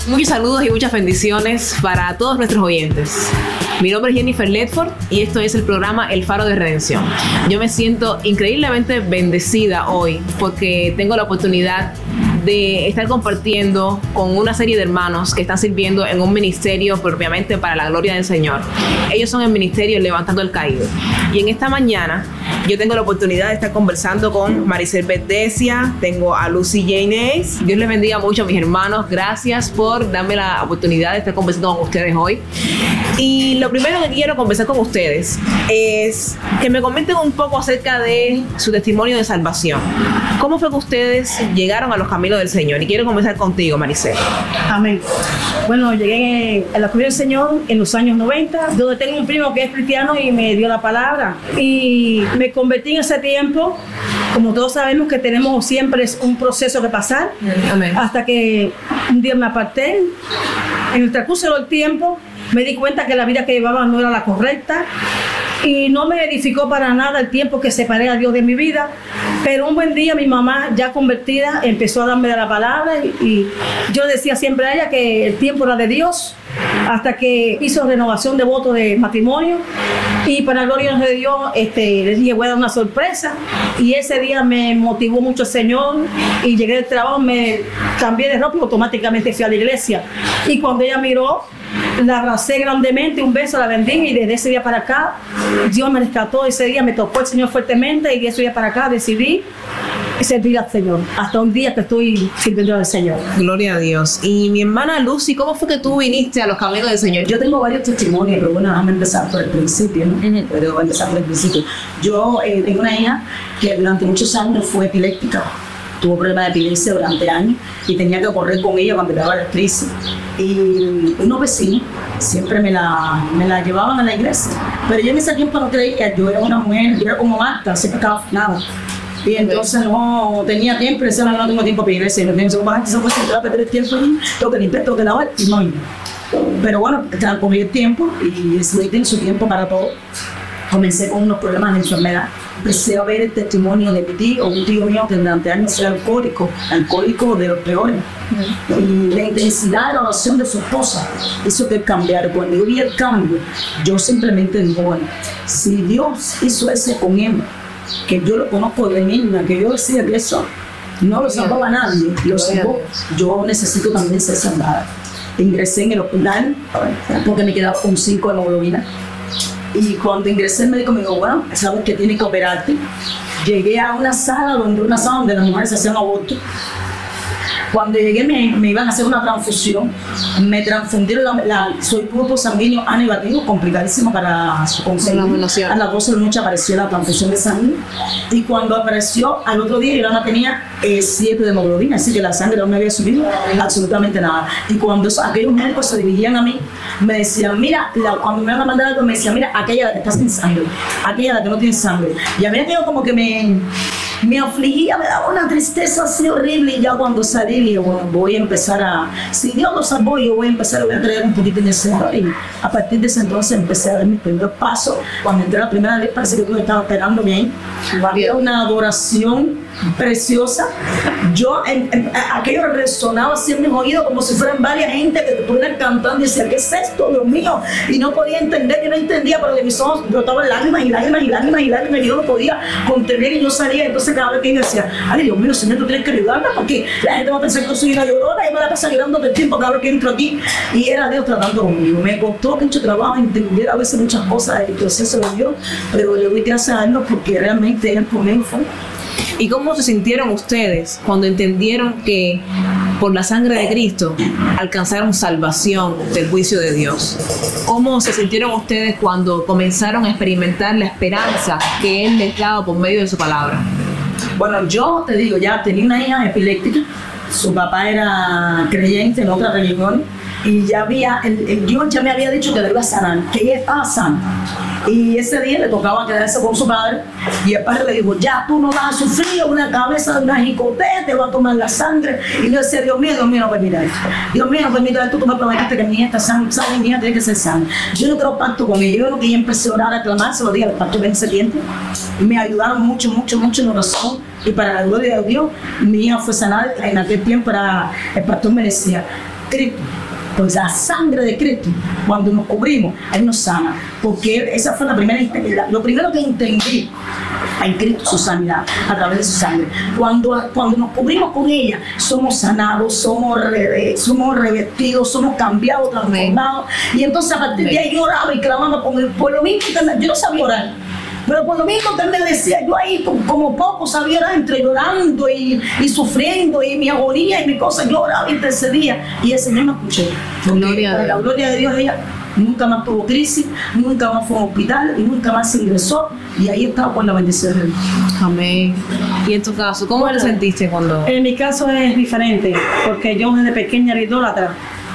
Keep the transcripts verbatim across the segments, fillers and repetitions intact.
Muchos saludos y muchas bendiciones para todos nuestros oyentes. Mi nombre es Jennifer Ledford y esto es el programa El Faro de Redención. Yo me siento increíblemente bendecida hoy porque tengo la oportunidad de estar compartiendo con una serie de hermanos que están sirviendo en un ministerio propiamente para la gloria del Señor. Ellos son el ministerio Levantando el Caído. Y en esta mañana yo tengo la oportunidad de estar conversando con Maricel Bedesia, tengo a Lucy Janes. Dios les bendiga mucho a mis hermanos. Gracias por darme la oportunidad de estar conversando con ustedes hoy. Y lo primero que quiero conversar con ustedes es que me comenten un poco acerca de su testimonio de salvación. ¿Cómo fue que ustedes llegaron a los caminos del Señor? Y quiero comenzar contigo, Maricel. Amén. Bueno, llegué a los caminos del Señor en los años noventa, donde tengo un primo que es cristiano y me dio la palabra. Y me convertí en ese tiempo. Como todos sabemos que tenemos siempre un proceso que pasar. Amén. Hasta que un día me aparté. En el transcurso del tiempo me di cuenta que la vida que llevaba no era la correcta. Y no me edificó para nada el tiempo que separé a Dios de mi vida. Pero un buen día mi mamá, ya convertida, empezó a darme la palabra y, y yo decía siempre a ella que el tiempo era de Dios, hasta que hizo renovación de voto de matrimonio. Y para la gloria de Dios, este, les dije, voy a dar una sorpresa. Y ese día me motivó mucho el Señor. Y llegué del trabajo, me cambié de ropa y automáticamente fui a la iglesia. Y cuando ella miró, la abracé grandemente, un beso, la bendiga. Y desde ese día para acá, Dios me rescató. Ese día me tocó el Señor fuertemente. Y de ese día para acá decidí servir al Señor. Hasta un día que estoy sirviendo al Señor. Gloria a Dios. Y mi hermana Lucy, ¿cómo fue que tú viniste a los caminos del Señor? Yo tengo varios testimonios, pero bueno, déjame empezar por el principio, ¿no? Uh-huh. Pero voy a empezar por el principio. Yo eh, tengo una hija que durante muchos años fue epiléptica. Tuvo problemas de epilepsia durante años y tenía que correr con ella cuando daba la crisis. Y unos vecinos siempre me la, me la llevaban a la iglesia. Pero yo en ese tiempo no creía, yo era una mujer, yo era como Marta, siempre estaba afinada. Y entonces no tenía tiempo, y decía, no, no tengo tiempo para ir, no tengo tiempo para ir, se puede sentar a perder el tiempo, tengo que limpiar, tengo que lavar, y no iba. Pero bueno, cogí el tiempo y decidí tener su tiempo para todo. Comencé con unos problemas de enfermedad. Empecé a ver el testimonio de mi tío, un tío mío que durante años era alcohólico, alcohólico de los peores. Y la intensidad de la oración de su esposa hizo que cambiara. Cuando yo vi el cambio, yo simplemente digo, bueno, si Dios hizo ese con él, que yo lo conozco de niña, que yo decía que eso no lo salvaba a nadie, lo salvó, yo necesito también ser salvada. Ingresé en el hospital porque me quedaba con cinco de hemoglobina. Y cuando ingresé el médico me dijo, bueno, sabes que tienes que operarte. Llegué a una sala donde, una sala donde las mujeres hacían aborto. Cuando llegué me, me iban a hacer una transfusión, me transfundieron, la, la, soy grupo sanguíneo A negativo, complicadísimo para conseguir. A las doce de la noche apareció la transfusión de sangre y cuando apareció al otro día yo no tenía eh, siete de hemoglobina, así que la sangre no me había subido absolutamente nada. Y cuando eso, aquellos médicos se dirigían a mí, me decían, mira, la, cuando me iban a mandar algo me decían, mira, aquella que está sin sangre, aquella que no tiene sangre. Y a mí aquello como que me... me afligía, me daba una tristeza así horrible y ya cuando salí dije, bueno, voy a empezar a, si Dios lo salvó, yo voy a empezar, voy a creer un poquito en el Señor y a partir de ese entonces empecé a dar mis primeros pasos. Cuando entré la primera vez parece que tú estabas esperando bien, había una adoración preciosa. Yo, en, en, aquello resonaba así en mis oídos como si fueran varias gente que te ponían cantando y decía, ¿qué es esto, Dios mío? Y no podía entender, yo no entendía, pero de mis ojos brotaban lágrimas y lágrimas y lágrimas y lágrimas y yo no podía contener y yo salía. Entonces cada vez que yo decía, ay Dios mío, Señor, tú tienes que ayudarme porque la gente va a pensar que yo soy una llorona y me la pasa llorando todo el tiempo cada vez que entro aquí. Y era Dios tratando conmigo. Me costó mucho trabajo entender a veces muchas cosas del proceso de Dios, pero le doy gracias a Él porque realmente Él conmigo fue. ¿Y cómo se sintieron ustedes cuando entendieron que por la sangre de Cristo alcanzaron salvación del juicio de Dios? ¿Cómo se sintieron ustedes cuando comenzaron a experimentar la esperanza que Él les daba por medio de su palabra? Bueno, yo te digo, ya tenía una hija epiléptica, su papá era creyente en otra religión y ya había, el, el Dios ya me había dicho que le iba a sanar, que ella estaba sana. Y ese día le tocaba quedarse con su padre y el padre le dijo, ya tú no vas a sufrir una cabeza de una jicotea, te va a tomar la sangre. Y yo decía, Dios mío, Dios mío, no permita esto. Dios mío, no permita esto, tú me prometiste que mi hija está sana, sana y mi hija tiene que ser sana. Yo no quiero pacto con ella. Yo creo que yo empecé a orar, a clamar, se lo dije al pastor en ese tiempo. Me ayudaron mucho, mucho, mucho en oración Y para la gloria de Dios, mi hija fue sanada. En aquel tiempo era, el pastor me decía, Cristo, pues la sangre de Cristo, cuando nos cubrimos, Él nos sana. Porque esa fue la primera integridad. Lo primero que entendí en Cristo, su sanidad, a través de su sangre. Cuando, cuando nos cubrimos con ella, somos sanados, somos, re, somos revestidos, somos cambiados, transformados. Y entonces a partir de ahí yo oraba y clamaba con el pueblo mismo. Yo no sabía orar. Pero por lo mismo que él me decía, yo ahí como poco sabía orar, entre llorando y, y sufriendo y mi agonía y mi cosa, yo oraba y intercedía y el Señor me escuchó. Gloria a Dios. La gloria de Dios, ella nunca más tuvo crisis, nunca más fue a un hospital y nunca más se ingresó y ahí estaba con la bendición de Dios. Amén. Y en tu caso, ¿cómo Bueno, te sentiste cuando...? En mi caso es diferente, porque yo desde pequeña era idólatra.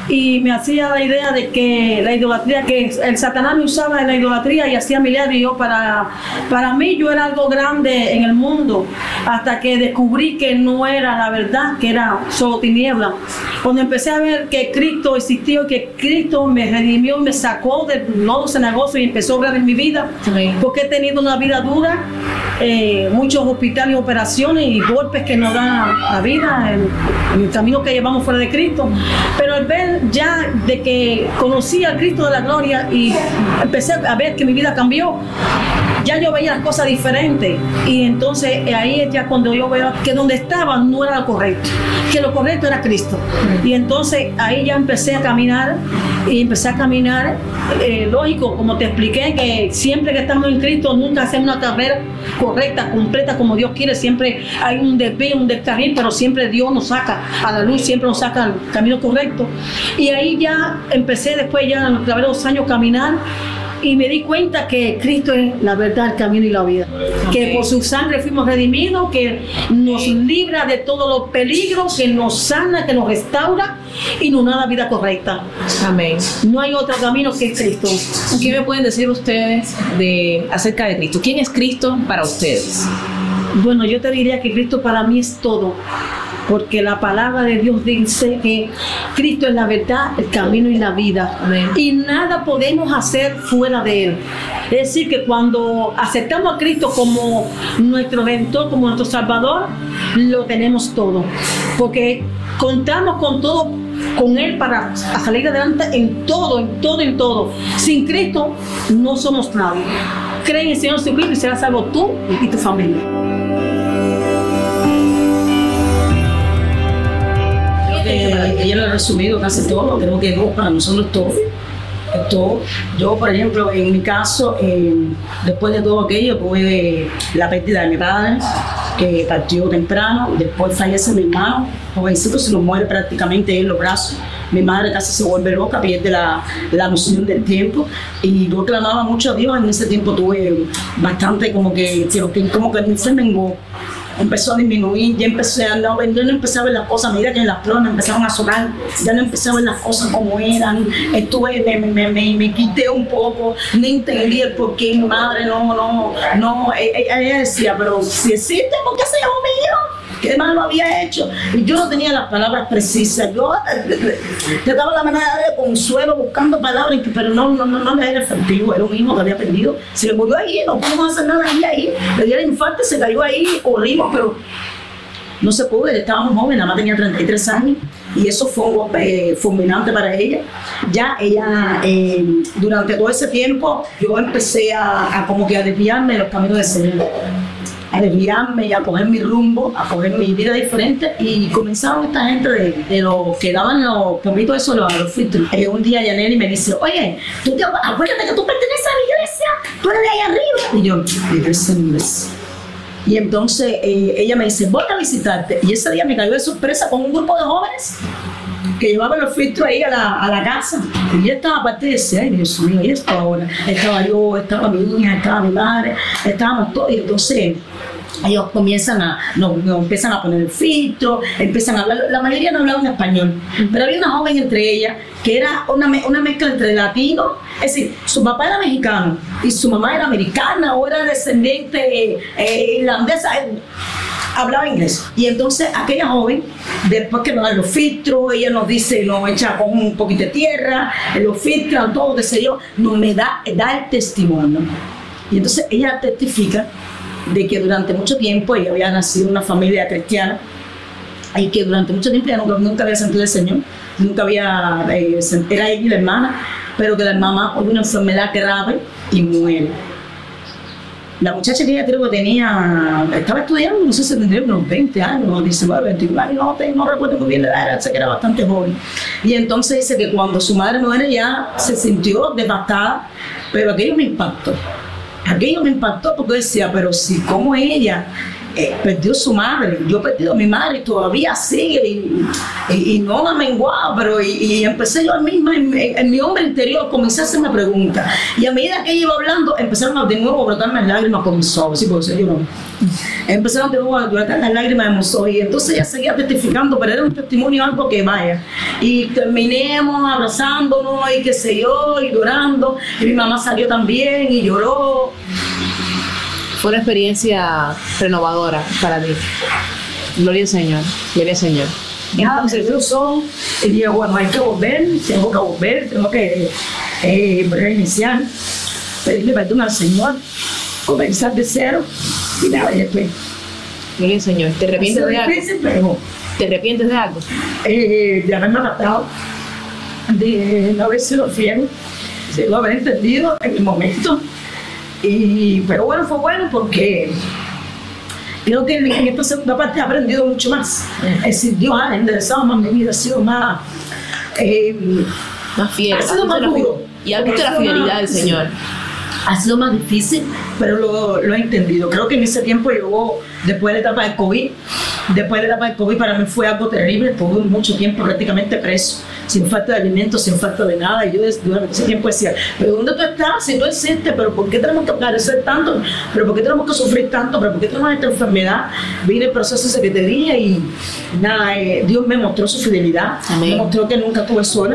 Y me hacía la idea de que la idolatría, que el Satanás me usaba en la idolatría y hacía milagros. Y yo para, para mí yo era algo grande en el mundo, hasta que descubrí que no era la verdad, que era solo tiniebla. Cuando empecé a ver que Cristo existió, que Cristo me redimió, me sacó del lodo cenagoso y empezó a obrar en mi vida, Amén. porque he tenido una vida dura, eh, muchos hospitales, operaciones y golpes que nos dan la vida en, en el camino que llevamos fuera de Cristo. Pero al ver ya de que conocí al Cristo de la gloria y empecé a ver que mi vida cambió, ya yo veía las cosas diferentes. Y entonces ahí es ya cuando yo veo que donde estaba no era lo correcto, que lo correcto era Cristo. Y entonces ahí ya empecé a caminar y empecé a caminar, eh, lógico, como te expliqué, que siempre que estamos en Cristo nunca hacemos una carrera correcta, completa, como Dios quiere. Siempre hay un desvío, un descarril, pero siempre Dios nos saca a la luz, siempre nos saca al camino correcto. Y ahí ya empecé después, ya a través de los años, caminar. Y me di cuenta que Cristo es la verdad, el camino y la vida. Okay. Que por su sangre fuimos redimidos, que nos libra de todos los peligros, que nos sana, que nos restaura y nos da la vida correcta. Amén. No hay otro camino que Cristo. ¿Qué me pueden decir ustedes de, acerca de Cristo? ¿Quién es Cristo para ustedes? Bueno, yo te diría que Cristo para mí es todo. Porque la palabra de Dios dice que Cristo es la verdad, el camino y la vida. Amén. Y nada podemos hacer fuera de Él. Es decir, que cuando aceptamos a Cristo como nuestro Redentor, como nuestro Salvador, lo tenemos todo. Porque contamos con todo, con Él para salir adelante en todo, en todo, en todo. Sin Cristo no somos nadie. Cree en el Señor Jesucristo y serás salvo tú y tu familia. Eh, ella lo ha resumido casi todo, creo que Dios para nosotros todo, todo. Yo, por ejemplo, en mi caso, eh, después de todo aquello, tuve la pérdida de mi padre, que partió temprano, después fallece mi hermano, jovencito, se nos muere prácticamente en los brazos. Mi madre casi se vuelve loca, pierde la, la noción del tiempo y yo clamaba mucho a Dios. En ese tiempo tuve bastante como que, como que se mengó. Empezó a disminuir, ya empecé a no, yo no empecé a ver las cosas, mira que las flores empezaron a sonar, ya no empecé a ver las cosas como eran, estuve, me, me, me, me quité un poco, no entendí el por qué mi madre no, no, no, ella, ella decía, pero si existe, ¿por qué se llamó mi hijo? ¿Qué más lo había hecho? Y yo no tenía las palabras precisas, yo te daba la manera de consuelo buscando palabras, pero no, no, no, no era efectivo, era un hijo que había perdido, se le murió ahí, no pudimos hacer nada ahí, ahí, le dio el infarto, se cayó ahí, corrimos, pero no se pudo, estábamos jóvenes, nada más tenía treinta y tres años y eso fue un golpe fulminante para ella. Ya ella, eh, durante todo ese tiempo, yo empecé a, a como que a desviarme de los caminos del Señor, a desviarme y a coger mi rumbo, a coger mi vida diferente y comenzaron esta gente de, de los que daban los pomitos esos, los, los filtros. Eh, un día Yaneli me dice, oye, tú te, acuérdate que tú perteneces a la iglesia, tú eres de ahí arriba. Y yo, iglesia en iglesia. Y entonces eh, ella me dice, voy a visitarte. Y ese día me cayó de sorpresa con un grupo de jóvenes que llevaban los filtros ahí a la, a la casa. Y yo estaba aparte y decía, ay Dios mío, ¿y esto ahora? Estaba yo, estaba mi hija, estaba mi madre, estábamos todos. Y entonces ellos comienzan a, nos, nos empiezan a poner el filtro, empiezan a hablar, la mayoría no hablaban español, pero había una joven entre ellas que era una, una mezcla entre latino, es decir, su papá era mexicano y su mamá era americana o era descendiente eh, irlandesa, eh, hablaba inglés. Y entonces aquella joven, después que nos dan los filtros, ella nos dice, nos echa con un poquito de tierra, los filtros, todo, qué sé yo, nos me da, da el testimonio. Y entonces ella testifica de que durante mucho tiempo ella había nacido en una familia cristiana y que durante mucho tiempo ella nunca, nunca había sentido el Señor, nunca había, eh, era ella y la hermana, pero que la mamá tuvo una enfermedad grave y muere. La muchacha que ella creo que tenía, estaba estudiando, no sé si tendría unos veinte años, diecinueve, veintiuno años, no, no recuerdo muy bien la edad, sé que era bastante joven. Y entonces dice que cuando su madre muere ya se sintió devastada, pero aquello me impactó. Aquello me impactó porque decía, pero si como ella eh, perdió su madre, yo he perdido a mi madre y todavía sigue y, y, y no la menguado, pero y, y empecé yo misma en, en, en mi hombre interior, comencé a hacerme preguntas y a medida que ella iba hablando empezaron a de nuevo a brotarme lágrimas por mis ojos, sí, porque yo no. Empezaron de nuevo a brotar las lágrimas de mis ojos y entonces ella seguía testificando, pero era un testimonio algo que vaya. Y terminemos abrazándonos y qué sé yo, y llorando, y mi mamá salió también y lloró. Fue una experiencia renovadora para ti. Gloria al Señor, gloria al Señor. Entonces yo soy, y digo, bueno, hay que volver, tengo que volver, tengo que eh, reiniciar, pedirle perdón al Señor, comenzar de cero y nada, y después. Gloria al Señor. ¿Te arrepientes de algo? Difícil, pero, ¿Te arrepientes de algo? eh, de haberme adaptado, de no haber sido fiel, de no haber entendido en el momento. Y, pero bueno, fue bueno porque creo que en esta segunda parte he aprendido mucho más. Es decir, Dios ha enderezado más mi vida, ha sido más, eh, más fiel. Ha sido más duro. Y has visto la fidelidad del Señor. Ha sido más difícil, pero lo, lo he entendido. Creo que en ese tiempo llegó después de la etapa del COVID. Después de la etapa del COVID para mí fue algo terrible. Estuve mucho tiempo prácticamente preso, sin falta de alimentos, sin falta de nada. Y yo durante ese tiempo decía, pero ¿dónde tú estás? Si tú existes, ¿pero por qué tenemos que padecer tanto? ¿Pero por qué tenemos que sufrir tanto? ¿Pero por qué tenemos esta enfermedad? Vine el proceso ese que te dije y nada, eh, Dios me mostró su fidelidad. Amén. Me mostró que nunca estuve sola.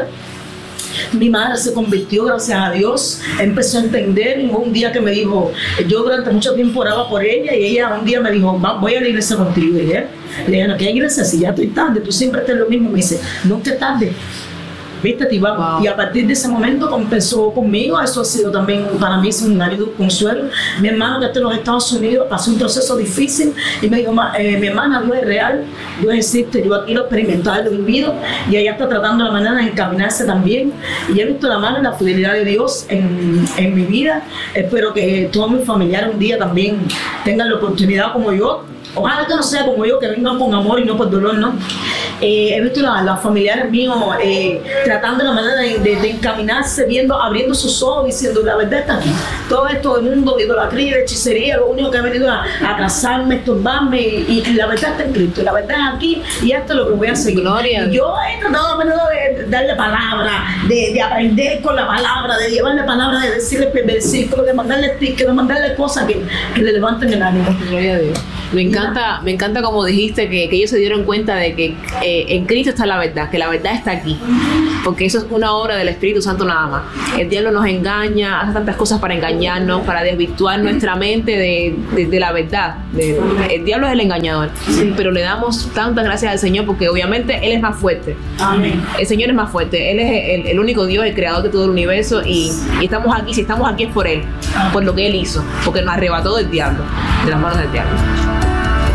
Mi madre se convirtió, gracias a Dios, empezó a entender. Y un día que me dijo, yo durante mucho tiempo oraba por ella y ella un día me dijo, voy a la iglesia contigo. Y dije, le dije, no, ¿qué iglesia? Si ya estoy tarde, tú siempre estás lo mismo. Me dice, no estés tarde, viste, te vamos. Wow. Y a partir de ese momento empezó conmigo. Eso ha sido también para mí un árido consuelo. Mi hermano que está en los Estados Unidos pasó un proceso difícil y me dijo, eh, mi hermana, Dios es real, Dios existe, yo aquí lo he experimentado, lo he vivido y ella está tratando la manera de encaminarse también y he visto la mano y la fidelidad de Dios en, en mi vida. Espero que todos mis familiares un día también tengan la oportunidad como yo. Ojalá que no sea como yo, que vengan con amor y no por dolor, ¿no? Eh, he visto a los familiares míos eh, tratando la manera de, de, de encaminarse, viendo, abriendo sus ojos, diciendo la verdad está aquí. Todo esto del mundo de idolatría, de hechicería, lo único que ha venido a, a atrasarme, estorbarme, y, y la verdad está en Cristo, y la verdad es aquí, y esto es lo que voy a seguir. Gloria. Y yo he tratado la manera de darle palabra, de, de aprender con la palabra, de llevarle palabra, de decirle versículos, de mandarle tickets, de mandarle cosas que, que le levanten el ánimo. Gloria a Dios. Me encanta, me encanta como dijiste que, que ellos se dieron cuenta de que eh, en Cristo está la verdad, que la verdad está aquí, porque eso es una obra del Espíritu Santo nada más. El diablo nos engaña, hace tantas cosas para engañarnos, para desvirtuar nuestra mente de, de, de la verdad. De, el diablo es el engañador, sí. Pero le damos tantas gracias al Señor porque obviamente Él es más fuerte. Amén. El Señor es más fuerte, Él es el, el único Dios, el creador de todo el universo y, y estamos aquí, si estamos aquí es por Él, por lo que Él hizo, porque nos arrebató del diablo, de las manos del diablo.